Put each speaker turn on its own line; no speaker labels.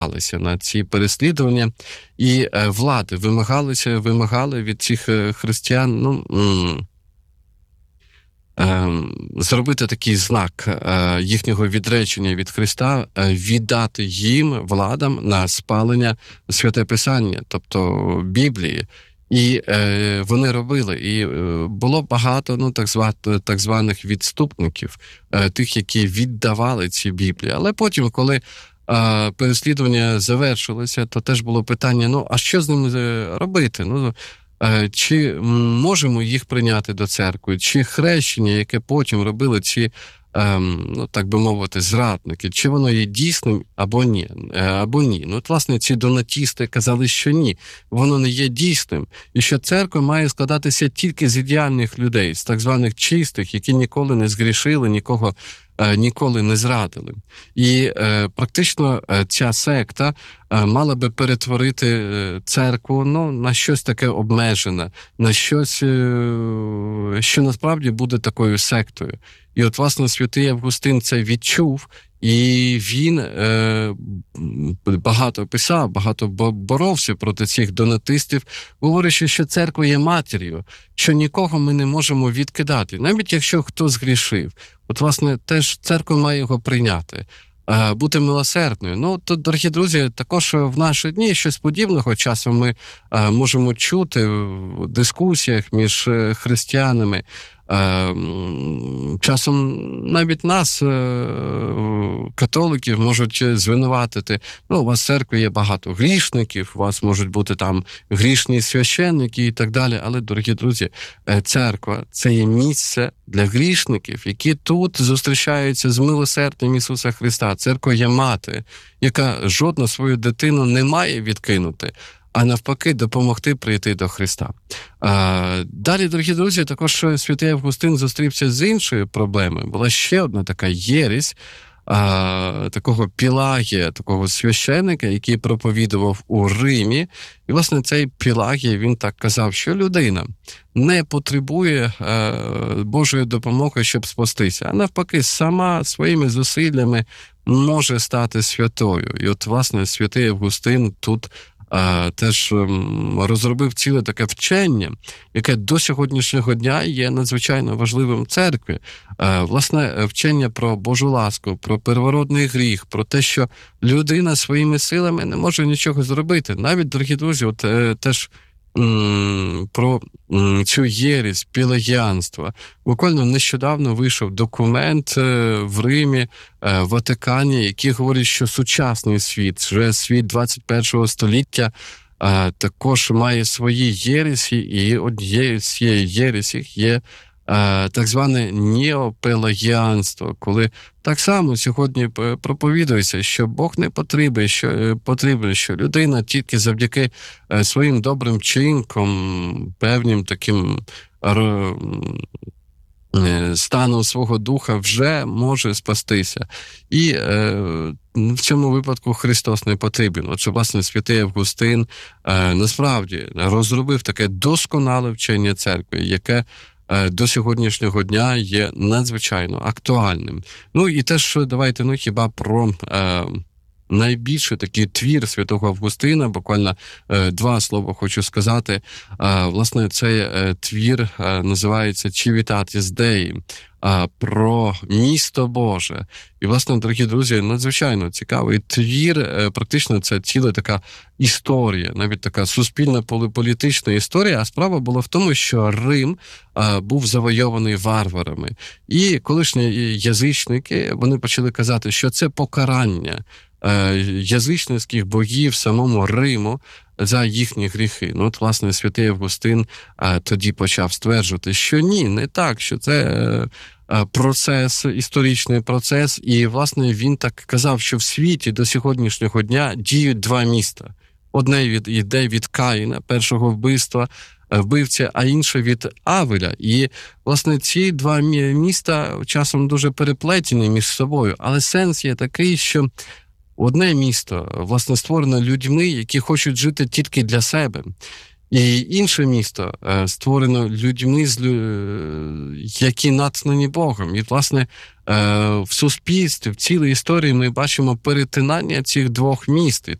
на ці переслідування, і влади вимагали від цих християн, зробити такий знак їхнього відречення від Христа, віддати їм, владам, на спалення Святе Писання, тобто Біблії. І вони робили. І було багато так званих відступників, тих, які віддавали ці Біблії. Але потім, коли переслідування завершилося, то теж було питання, а що з ними робити? Чи можемо їх прийняти до церкви? Чи хрещення, яке потім робили ці, так би мовити, зрадники, чи воно є дійсним або ні? Власне, ці донатісти казали, що ні, воно не є дійсним. І що церква має складатися тільки з ідеальних людей, з так званих чистих, які ніколи не згрішили, нікого ніколи не зрадили. І практично ця секта мала би перетворити церкву на щось таке обмежене, на щось, що насправді буде такою сектою. І от, власне, святий Августин це відчув, і він багато писав, багато боровся проти цих донатистів, говорячи, що церква є матір'ю, що нікого ми не можемо відкидати, навіть якщо хтось згрішив. От, власне, теж церква має його прийняти, бути милосердною. Дорогі друзі, також в наші дні щось подібного часом ми можемо чути в дискусіях між християнами. Часом навіть нас, католиків, можуть звинуватити. У вас в церкві є багато грішників, у вас можуть бути там грішні священники і так далі. Але, дорогі друзі, церква – це є місце для грішників, які тут зустрічаються з милосердям Ісуса Христа. Церква є мати, яка жодну свою дитину не має відкинути, а навпаки допомогти прийти до Христа. Далі, дорогі друзі, також святий Августин зустрівся з іншою проблемою. Була ще одна така єресь, такого Пілагія, такого священника, який проповідував у Римі. І, власне, цей Пілагій, він так казав, що людина не потребує Божої допомоги, щоб спастися, а навпаки, сама своїми зусиллями може стати святою. І от, власне, святий Августин тут теж розробив ціле таке вчення, яке до сьогоднішнього дня є надзвичайно важливим в церкві. Власне, вчення про Божу ласку, про первородний гріх, про те, що людина своїми силами не може нічого зробити. Навіть, дорогі друзі, теж про цю єресь пелагіанства. Буквально нещодавно вийшов документ в Римі, в Ватикані, який говорить, що сучасний світ, вже світ 21 століття, також має свої єресі, і однією з цієї єресі є так зване неопелагіанство, коли так само сьогодні проповідується, що Бог не потрібен, що людина тільки завдяки своїм добрим вчинкам, певним таким станом свого духа вже може спастися. І в цьому випадку Христос не потрібен. Отже, власне, святий Августин насправді розробив таке досконале вчення церкви, яке до сьогоднішнього дня є надзвичайно актуальним. І теж давайте, хіба про найбільший такий твір святого Августина, буквально два слова хочу сказати. Власне, цей твір називається «Civitatis Dei», про місто Боже. І, власне, дорогі друзі, надзвичайно цікавий твір. Практично це ціла така історія, навіть така суспільна політична історія. А справа була в тому, що Рим був завойований варварами. І колишні язичники, вони почали казати, що це покарання язичницьких богів самому Риму за їхні гріхи. От, власне, святий Августин тоді почав стверджувати, що ні, не так, що це процес, історичний процес. І, власне, він так казав, що в світі до сьогоднішнього дня діють два міста. Одне йде від Каїна, першого вбивця, а інше від Авеля. І, власне, ці два міста часом дуже переплетені між собою. Але сенс є такий, що одне місто, власне, створено людьми, які хочуть жити тільки для себе. І інше місто створено людьми, які натхнені Богом. І, власне, в суспільстві, в цілій історії ми бачимо перетинання цих двох міст.